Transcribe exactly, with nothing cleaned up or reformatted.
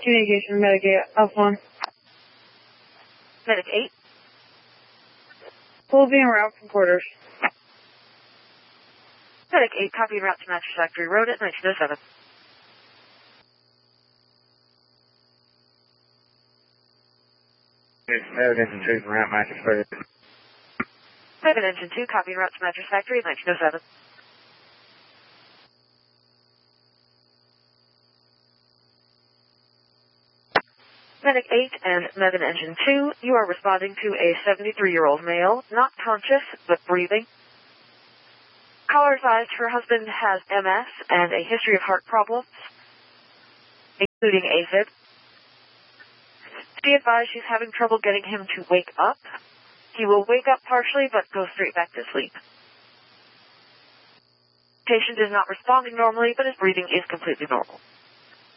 Communication, Medic eight, Alpha one. Medic eight. We'll be en route from quarters. Medic eight, copy en route to Mattress Factory Road at nineteen oh seven. Medic Engine two, en route Mattress Factory. Medic Engine two, copy en route to Mattress Factory at nineteen oh seven. Medic eight and Medic Engine two, you are responding to a seventy-three-year-old male, not conscious, but breathing. Caller advised her husband has M S and a history of heart problems, including AFib. Be advised she's having trouble getting him to wake up. He will wake up partially, but go straight back to sleep. Patient is not responding normally, but his breathing is completely normal.